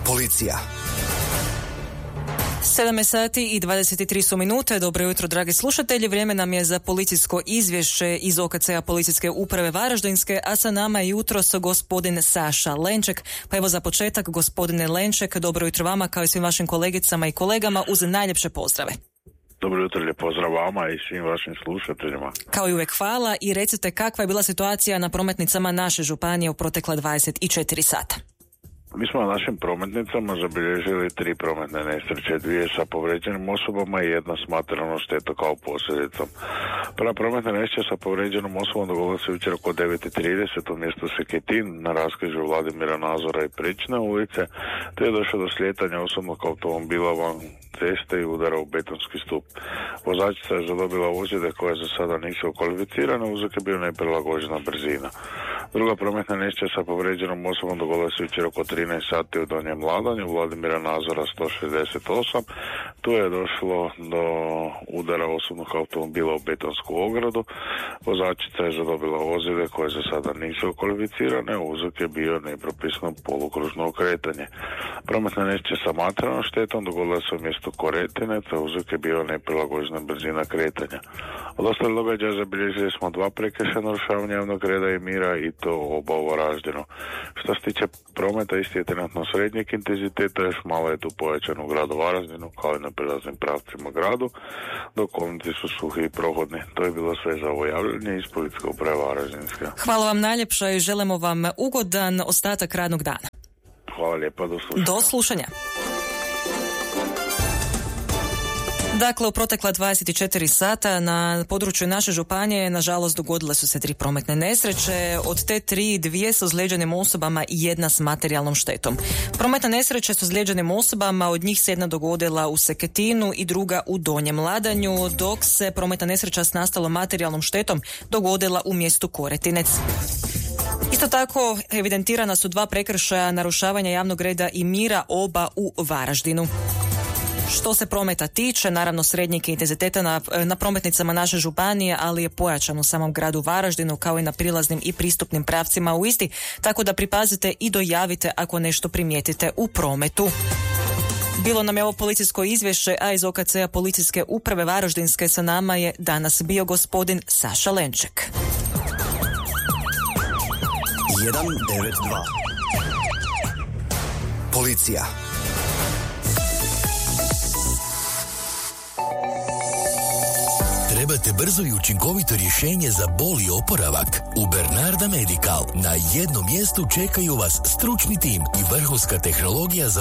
Policija. 7 sati i 23 su minute. Dobro jutro, dragi slušatelji. Vrijeme nam je za policijsko izvješće iz OKC-a Policijske uprave Varaždinske, a sa nama je jutros gospodin Saša Lenček. Pa evo za početak, gospodine Lenček, dobro jutro vama kao i svim vašim kolegicama i kolegama uz najljepše pozdrave. Dobro jutro, lijep pozdrav vama i svim vašim slušateljima. Kao i uvijek hvala i recite kakva je bila situacija na prometnicama naše županije u protekla 24 sata. Mi smo na našim prometnicama zabilježili 3 prometne nesreće, 2 sa povrijeđenim osobama i 1 s materijalnom štetom kao posljedicom. Prva prometna nesreća sa povrijeđenom osobom dogodila se jučer oko 9:30 u mjestu Seketin na raskrižju Vladimira Nazora i Prične ulice, te je došlo do slijetanja osobnog automobila van ceste i udara u betonski stup. Vozačica je zadobila ozljede koje za sada nisu kvalificirane, uzrok je bio neprilagođena brzina. Druga prometna nesreća sa povrijeđenom osobom dogodila se jučer oko 13 sati u Donjem Ladanju, Vladimira Nazora 168. Tu je došlo do udara osobnog automobila u betonsku ogradu. Vozačica je zadobila ozljede koje za sada nisu kvalificirane, uzrok je bio nepropisno polukružno kretanje. Prometna nesreća sa materijalnom štetom dogodila se u mjestu Koretinec, uzrok je bio neprilagođena brzina kretanja. Od ostalih događaja zabilježili smo 2 prekršajna narušavanja javnog reda i mira i to oba u Varaždinu. Što se tiče prometa, isti je trenutno srednjeg intenziteta, još malo je tu pojačan u gradu Varaždinu, kao i na prilaznim pravcima gradu, dok kolnici su suhi i prohodni. To je bilo sve za ovo javljanje iz Policijske uprave Varaždinske. Hvala vam najljepša i želimo vam ugodan ostatak radnog dana. Hvala lijepa, do slušanja. Do slušanja. Dakle, u protekla 24 sata na području naše županije, nažalost, dogodile su se 3 prometne nesreće. Od te 3, 2 s ozlijeđenim osobama i 1 s materijalnom štetom. Prometne nesreće s ozlijeđenim osobama, od njih se 1 dogodila u Seketinu i 2 u Donjem Ladanju, dok se prometna nesreća s nastalom materijalnom štetom dogodila u mjestu Koretinec. Isto tako, evidentirana su 2 prekršaja narušavanja javnog reda i mira, oba u Varaždinu. Što se prometa tiče, naravno srednjeg intenziteta na prometnicama naše županije, ali je pojačan u samom gradu Varaždinu kao i na prilaznim i pristupnim pravcima u isti, tako da pripazite i dojavite ako nešto primijetite u prometu. Bilo nam je ovo policijsko izvješće, a iz OKC-a Policijske uprave Varaždinske sa nama je danas bio gospodin Saša Lenček. 192. Policija. Trebate brzo i učinkovito rješenje za bol i oporavak? U Bernarda Medical na jednom mjestu čekaju vas stručni tim i vrhunska tehnologija za